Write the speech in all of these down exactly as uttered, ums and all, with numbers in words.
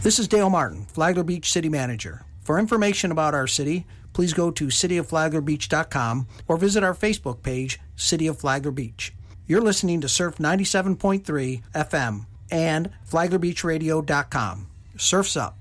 This is Dale Martin, Flagler Beach City Manager. For information about our city, please go to city of flagler beach dot com or visit our Facebook page, City of Flagler Beach. You're listening to Surf ninety-seven point three F M and flagler beach radio dot com. Surf's up.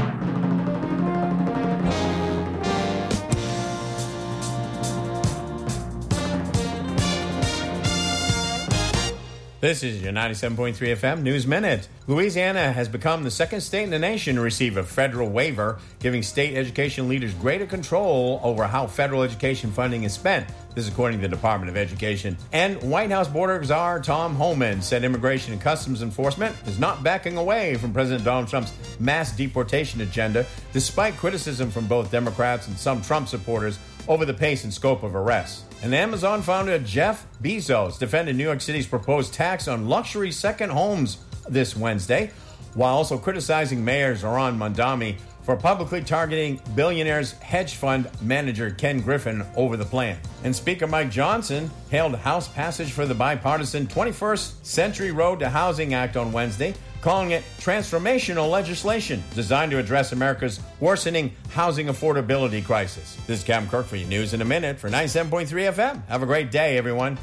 This is your ninety-seven point three F M News Minute. Louisiana has become the second state in the nation to receive a federal waiver, giving state education leaders greater control over how federal education funding is spent. This is according to the Department of Education. And White House Border Czar Tom Homan said Immigration and Customs Enforcement is not backing away from President Donald Trump's mass deportation agenda, despite criticism from both Democrats and some Trump supporters over the pace and scope of arrests. And Amazon founder Jeff Bezos defended New York City's proposed tax on luxury second homes this Wednesday, while also criticizing Mayor Zohran Mamdani for publicly targeting billionaire's hedge fund manager Ken Griffin over the plan. And Speaker Mike Johnson hailed House passage for the bipartisan twenty-first Century Road to Housing Act on Wednesday, calling it transformational legislation designed to address America's worsening housing affordability crisis. This is Cam Kirk for your news in a minute for ninety-seven point three F M. Have a great day, everyone.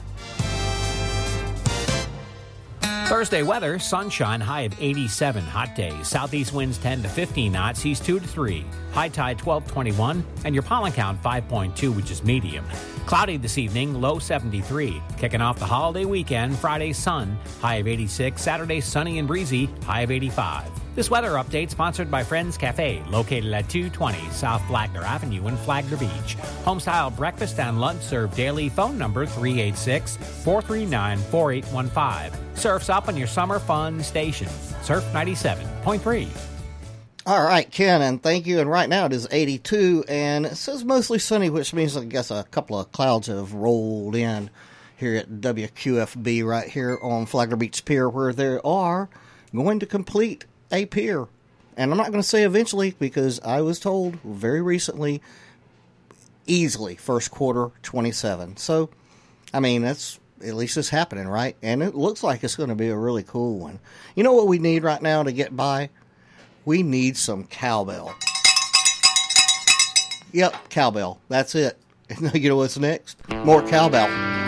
Thursday weather, sunshine, high of eighty-seven, hot days. Southeast winds ten to fifteen knots, east two to three. High tide twelve twenty-one, and your pollen count five point two, which is medium. Cloudy this evening, low seventy-three. Kicking off the holiday weekend, Friday sun, high of eighty-six. Saturday sunny and breezy, high of eighty-five. This weather update sponsored by Friends Cafe, located at two twenty South Flagler Avenue in Flagler Beach. Homestyle breakfast and lunch served daily. Phone number three eight six, four three nine, four eight one five. Surf's up on your summer fun station. Surf ninety-seven point three. All right, Ken, and thank you. And right now it is eighty-two, and it says mostly sunny, which means I guess a couple of clouds have rolled in here at W Q F B right here on Flagler Beach Pier, where they are going to complete a pier. And I'm not going to say eventually, because I was told very recently, easily first quarter twenty-seven. So, I mean, that's at least it's happening, right? And it looks like it's going to be a really cool one. You know what we need right now to get by? We need some cowbell. Yep, cowbell. That's it. You know what's next? More cowbell.